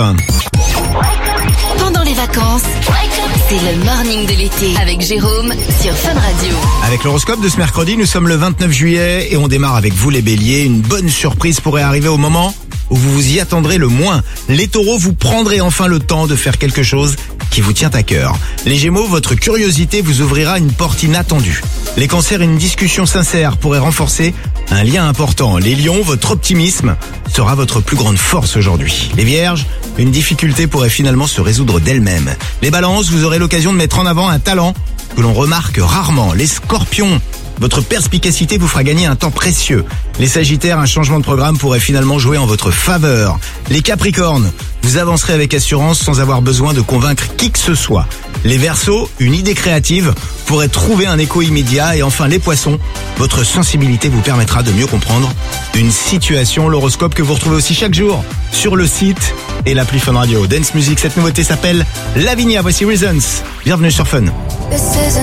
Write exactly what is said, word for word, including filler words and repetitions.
Pendant les vacances, c'est le morning de l'été avec Jérôme sur Fun Radio. Avec l'horoscope de ce mercredi, nous sommes le vingt-neuf juillet et on démarre avec vous les béliers. Une bonne surprise pourrait arriver au moment où vous vous y attendrez le moins. Les taureaux, vous prendrez enfin le temps de faire quelque chose qui vous tient à cœur. Les gémeaux, votre curiosité vous ouvrira une porte inattendue. Les cancers, une discussion sincère pourrait renforcer un lien important. Les lions, votre optimisme sera votre plus grande force aujourd'hui. Les vierges, une difficulté pourrait finalement se résoudre d'elle-même. Les balances, vous aurez l'occasion de mettre en avant un talent que l'on remarque rarement. Les scorpions, votre perspicacité vous fera gagner un temps précieux. Les sagittaires, un changement de programme pourrait finalement jouer en votre faveur. Les capricornes, vous avancerez avec assurance sans avoir besoin de convaincre qui que ce soit. Les verseaux, une idée créative pourrait trouver un écho immédiat. Et enfin les poissons, votre sensibilité vous permettra de mieux comprendre une situation. L'horoscope que vous retrouvez aussi chaque jour sur le site et l'appli Fun Radio. Dance Music, cette nouveauté s'appelle Lavinia, voici Reasons. Bienvenue sur Fun.